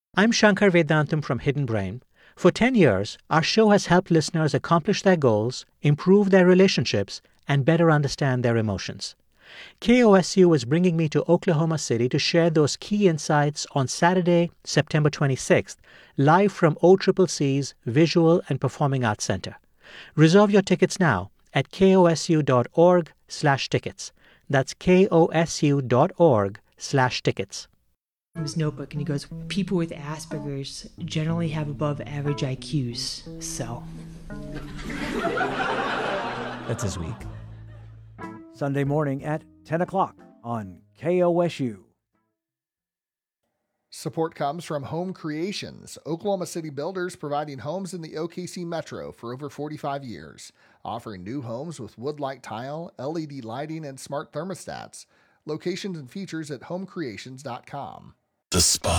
I'm Shankar Vedantam from Hidden Brain. For 10 years, our show has helped listeners accomplish their goals, improve their relationships, and better understand their emotions. KOSU is bringing me to Oklahoma City to share those key insights on Saturday, September 26th, live from OCCC's Visual and Performing Arts Center. Reserve your tickets now at kosu.org/tickets. That's kosu.org/tickets. His notebook, and he goes, people with Asperger's generally have above average IQs, so. That's his week. Sunday morning at 10 o'clock on KOSU. Support comes from Home Creations, Oklahoma City builders providing homes in the OKC Metro for over 45 years, offering new homes with wood-like tile, LED lighting, and smart thermostats. Locations and features at homecreations.com. The Spot.